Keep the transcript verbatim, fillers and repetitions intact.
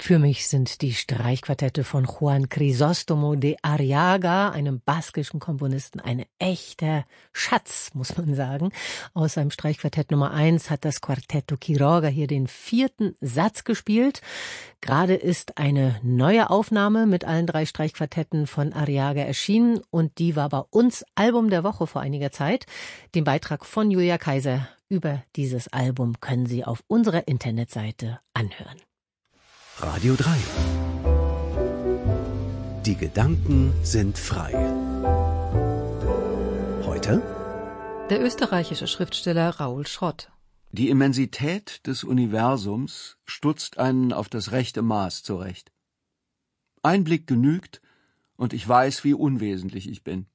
Für mich sind die Streichquartette von Juan Crisóstomo de Arriaga, einem baskischen Komponisten, ein echter Schatz, muss man sagen. Aus seinem Streichquartett Nummer eins hat das Quartetto Quiroga hier den vierten Satz gespielt. Gerade ist eine neue Aufnahme mit allen drei Streichquartetten von Arriaga erschienen und die war bei uns Album der Woche vor einiger Zeit. Den Beitrag von Julia Kaiser über dieses Album können Sie auf unserer Internetseite anhören. Radio drei. Die Gedanken sind frei. Heute der österreichische Schriftsteller Raoul Schrott. Die Immensität des Universums stutzt einen auf das rechte Maß zurecht. Ein Blick genügt, und ich weiß, wie unwesentlich ich bin.